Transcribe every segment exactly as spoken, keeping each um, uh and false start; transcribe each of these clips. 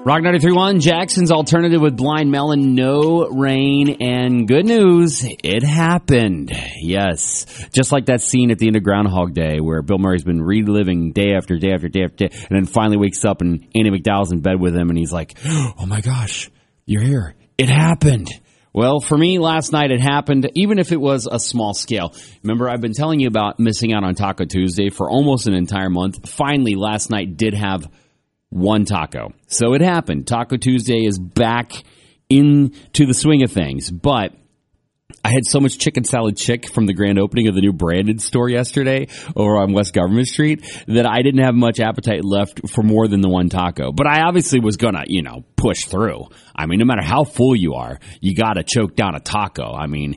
Rock ninety-three point one, Jackson's Alternative with Blind Melon. No rain, and good news, it happened. Yes. Just like that scene at the end of Groundhog Day where Bill Murray's been reliving day after day after day after day, and then finally wakes up and Andy McDowell's in bed with him, and he's like, oh my gosh, you're here. It happened. Well, for me, last night it happened, even if it was a small scale. Remember, I've been telling you about missing out on Taco Tuesday for almost an entire month. Finally, last night did have one taco. So it happened. Taco Tuesday is back into the swing of things. But I had so much chicken salad chick from the grand opening of the new Branded store yesterday over on West Government Street that I didn't have much appetite left for more than the one taco. But I obviously was going to, you know, push through. I mean, no matter how full you are, you got to choke down a taco. I mean,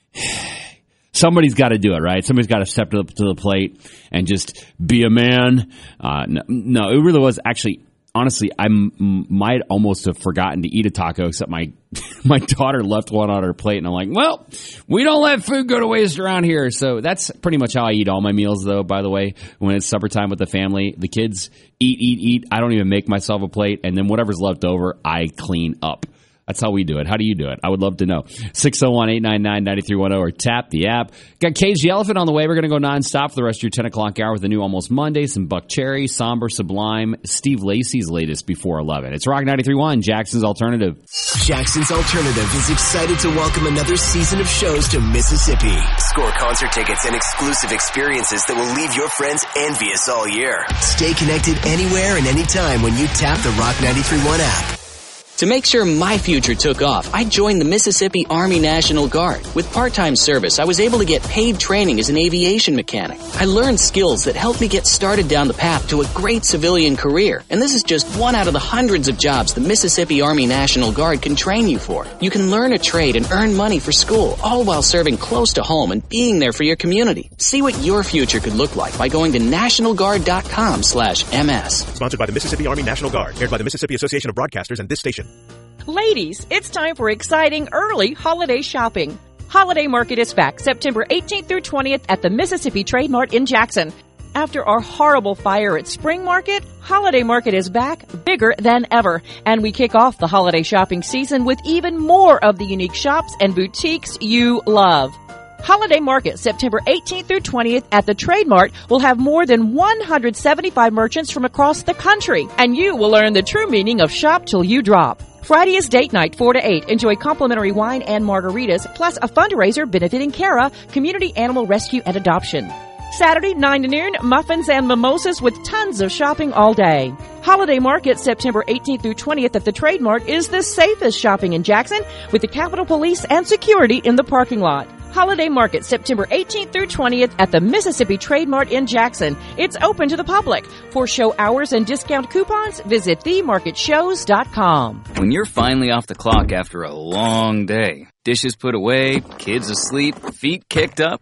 somebody's got to do it, right? Somebody's got to step up to the plate and just be a man. Uh, no, no, it really was actually, honestly, I m- might almost have forgotten to eat a taco, except my my daughter left one on her plate, and I'm like, well, we don't let food go to waste around here. So that's pretty much how I eat all my meals, though, by the way. When it's supper time with the family, the kids eat, eat, eat. I don't even make myself a plate, and then whatever's left over, I clean up. That's how we do it. How do you do it? I would love to know. six oh one, eight nine nine, nine three one oh or tap the app. Got Cage the Elephant on the way. We're going to go nonstop for the rest of your ten o'clock hour with the new Almost Monday, some Buck Cherry, Somber, Sublime, Steve Lacy's latest before eleven. It's Rock ninety-three point one, Jackson's Alternative. Jackson's Alternative is excited to welcome another season of shows to Mississippi. Score concert tickets and exclusive experiences that will leave your friends envious all year. Stay connected anywhere and anytime when you tap the Rock ninety-three point one app. To make sure my future took off, I joined the Mississippi Army National Guard. With part-time service, I was able to get paid training as an aviation mechanic. I learned skills that helped me get started down the path to a great civilian career. And this is just one out of the hundreds of jobs the Mississippi Army National Guard can train you for. You can learn a trade and earn money for school, all while serving close to home and being there for your community. See what your future could look like by going to national guard dot com slash M S. Sponsored by the Mississippi Army National Guard, aired by the Mississippi Association of Broadcasters and this station. Ladies, it's time for exciting early holiday shopping. Holiday Market is back September eighteenth through twentieth at the Mississippi Trade Mart in Jackson. After our horrible fire at Spring Market, Holiday Market is back bigger than ever. And we kick off the holiday shopping season with even more of the unique shops and boutiques you love. Holiday Market, September eighteenth through twentieth at the Trade Mart, will have more than one hundred seventy-five merchants from across the country. And you will learn the true meaning of shop till you drop. Friday is date night, four to eight. Enjoy complimentary wine and margaritas, plus a fundraiser benefiting Cara, Community Animal Rescue and Adoption. Saturday, nine to noon, muffins and mimosas with tons of shopping all day. Holiday Market, September eighteenth through twentieth at the Trade Mart is the safest shopping in Jackson, with the Capitol Police and security in the parking lot. Holiday Market, September eighteenth through twentieth at the Mississippi Trade Mart in Jackson. It's open to the public. For show hours and discount coupons, visit the market shows dot com. When you're finally off the clock after a long day, dishes put away, kids asleep, feet kicked up,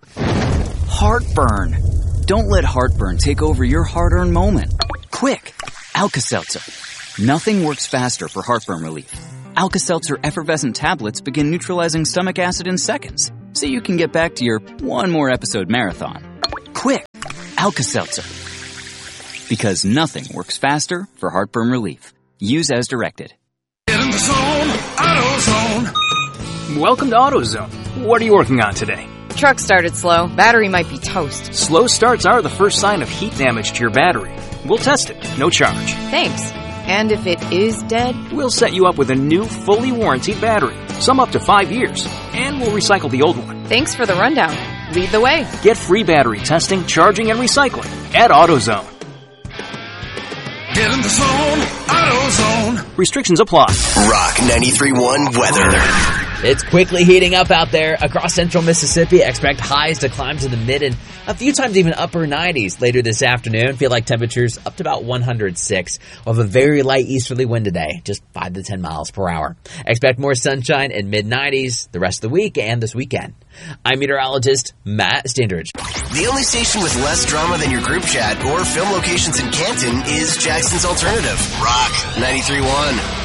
heartburn. Don't let heartburn take over your hard-earned moment. Quick, Alka-Seltzer. Nothing works faster for heartburn relief. Alka-Seltzer effervescent tablets begin neutralizing stomach acid in seconds, so you can get back to your one more episode marathon. Quick, Alka-Seltzer. Because nothing works faster for heartburn relief. Use as directed. Get in the zone, AutoZone. Welcome to AutoZone. What are you working on today? Truck started slow. Battery might be toast. Slow starts are the first sign of heat damage to your battery. We'll test it. No charge. Thanks. And if it is dead? We'll set you up with a new, fully warranted battery. Some up to five years. And we'll recycle the old one. Thanks for the rundown. Lead the way. Get free battery testing, charging, and recycling at AutoZone. Get in the zone, AutoZone. Restrictions apply. Rock ninety-three point one weather. It's quickly heating up out there across central Mississippi. Expect highs to climb to the mid and a few times even upper nineties later this afternoon. Feel like temperatures up to about one hundred six. We'll have a very light easterly wind today, just five to ten miles per hour. Expect more sunshine in mid nineties the rest of the week and this weekend. I'm meteorologist Matt Standridge. The only station with less drama than your group chat or film locations in Canton is Jackson's Alternative. Rock ninety-three point one.